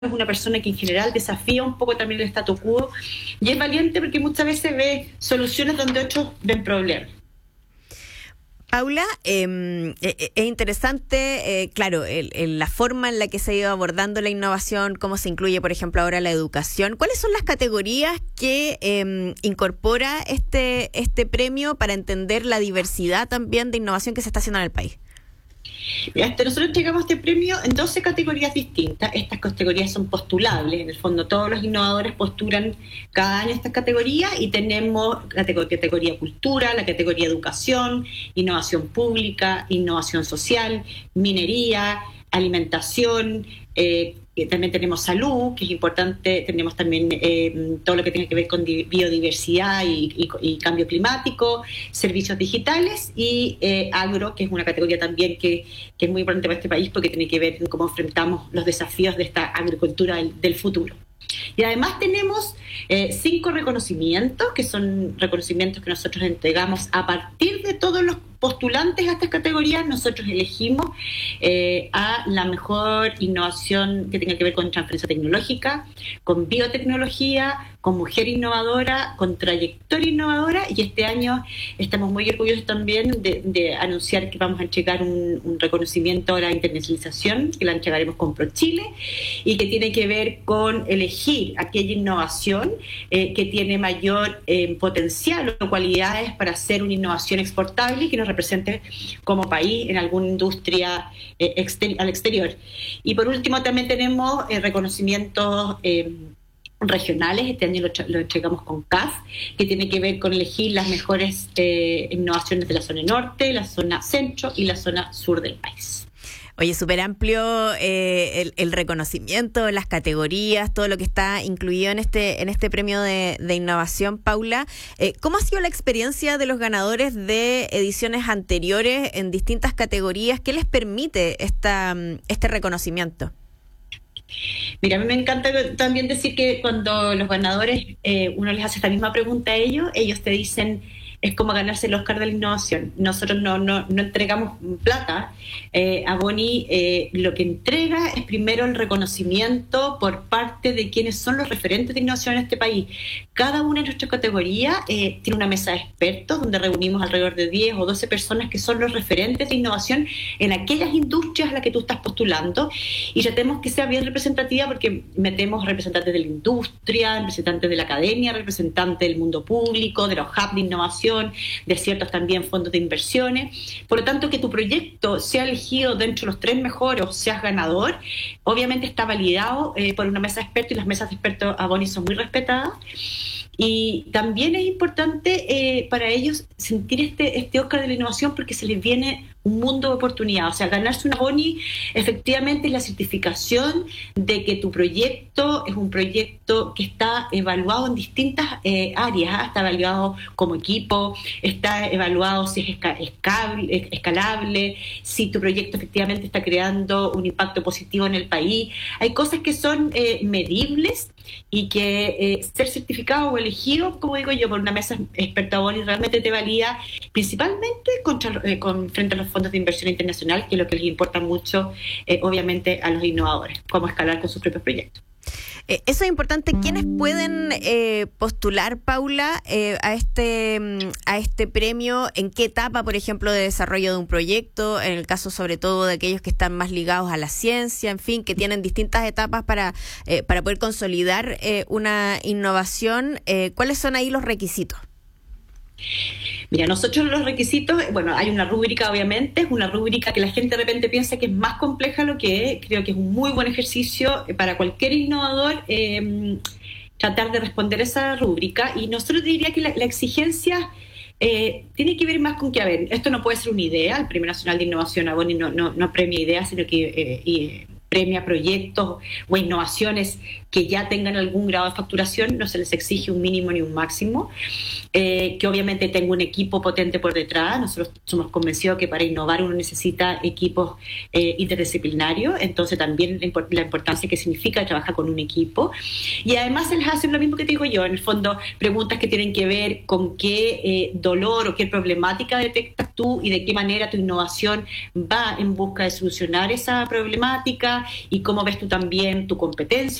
es una persona que en general desafía un poco también el statu quo y es valiente porque muchas veces ve soluciones donde otros ven problemas. Paula, es interesante, claro, la forma en la que se ha ido abordando la innovación, cómo se incluye, por ejemplo, ahora la educación. ¿Cuáles son las categorías que incorpora este premio para entender la diversidad también de innovación que se está haciendo en el país? Nosotros entregamos este premio en 12 categorías distintas. Estas categorías son postulables. En el fondo, todos los innovadores postulan cada año estas categorías y tenemos la categoría cultura, la categoría educación, innovación pública, innovación social, minería, alimentación, también tenemos salud, que es importante, tenemos también todo lo que tiene que ver con biodiversidad y cambio climático, servicios digitales y agro, que es una categoría también que es muy importante para este país porque tiene que ver con cómo enfrentamos los desafíos de esta agricultura del futuro. Y además tenemos 5 reconocimientos, que son reconocimientos que nosotros entregamos a partir de todos los postulantes a estas categorías. Nosotros elegimos a la mejor innovación que tenga que ver con transferencia tecnológica, con biotecnología, con mujer innovadora, con trayectoria innovadora, y este año estamos muy orgullosos también de anunciar que vamos a entregar un reconocimiento a la internacionalización, que la entregaremos con ProChile, y que tiene que ver con elegir aquella innovación que tiene mayor potencial o cualidades para hacer una innovación exportable y que nos represente como país en alguna industria al exterior. Y por último también tenemos reconocimientos regionales. Este año lo entregamos con CAF, que tiene que ver con elegir las mejores innovaciones de la zona norte, la zona centro y la zona sur del país. Oye, súper amplio el reconocimiento, las categorías, todo lo que está incluido en este premio de innovación, Paula. ¿Cómo ha sido la experiencia de los ganadores de ediciones anteriores en distintas categorías? ¿Qué les permite este reconocimiento? Mira, a mí me encanta también decir que cuando los ganadores, uno les hace esta misma pregunta a ellos te dicen, es como ganarse el Oscar de la innovación. Nosotros no entregamos plata. A Boni lo que entrega es primero el reconocimiento por parte de quienes son los referentes de innovación en este país. Cada una de nuestras categorías tiene una mesa de expertos donde reunimos alrededor de 10 o 12 personas que son los referentes de innovación en aquellas industrias a las que tú estás postulando, y tratemos que sea bien representativa porque metemos representantes de la industria, representantes de la academia, representantes del mundo público, de los hubs de innovación, de ciertos también fondos de inversiones. Por lo tanto, que tu proyecto sea elegido dentro de los 3 mejores o seas ganador, obviamente está validado por una mesa de expertos, y las mesas de expertos a Boni son muy respetadas. Y también es importante para ellos sentir este Oscar de la innovación porque se les viene un mundo de oportunidad. O sea, ganarse una Boni efectivamente es la certificación de que tu proyecto es un proyecto que está evaluado en distintas áreas. Está evaluado como equipo, está evaluado si es escalable, si tu proyecto efectivamente está creando un impacto positivo en el país. Hay cosas que son medibles y que ser certificado o elegido, como digo yo, por una mesa experta Boni realmente te valida principalmente frente a los fondos de inversión internacional, que es lo que les importa mucho, obviamente, a los innovadores, cómo escalar con sus propios proyectos. Eso es importante. ¿Quiénes pueden postular, Paula, a este premio? ¿En qué etapa, por ejemplo, de desarrollo de un proyecto? En el caso, sobre todo, de aquellos que están más ligados a la ciencia, en fin, que tienen distintas etapas para poder consolidar una innovación. ¿Cuáles son ahí los requisitos? Mira, nosotros los requisitos, bueno, hay una rúbrica, obviamente, es una rúbrica que la gente de repente piensa que es más compleja de lo que es. Creo que es un muy buen ejercicio para cualquier innovador tratar de responder esa rúbrica, y nosotros diría que la exigencia tiene que ver más con que, a ver, esto no puede ser una idea. El Premio Nacional de Innovación a Boni no premia ideas, sino que premia proyectos o innovaciones que ya tengan algún grado de facturación. No se les exige un mínimo ni un máximo, que obviamente tenga un equipo potente por detrás. Nosotros somos convencidos que para innovar uno necesita equipos interdisciplinarios, entonces también la importancia que significa trabajar con un equipo, y además se les hace lo mismo que te digo yo, en el fondo preguntas que tienen que ver con qué dolor o qué problemática detectas tú tú y de qué manera tu innovación va en busca de solucionar esa problemática y cómo ves tú también tu competencia